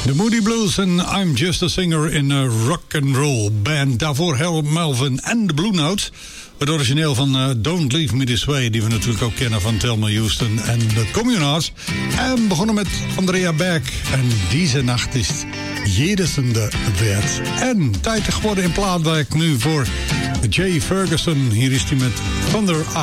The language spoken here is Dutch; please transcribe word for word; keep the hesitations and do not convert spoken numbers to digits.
The Moody Blues en I'm Just a Singer in a Rock and Roll Band. Daarvoor Harold Melvin en de Blue Notes. Het origineel van uh, Don't Leave Me This Way, die we natuurlijk ook kennen van Thelma Houston en de Communards. En begonnen met Andrea Berg. En deze nacht is jedesende werd. En tijd geworden in plaatwerk nu voor Jay Ferguson. Hier is hij met Thunder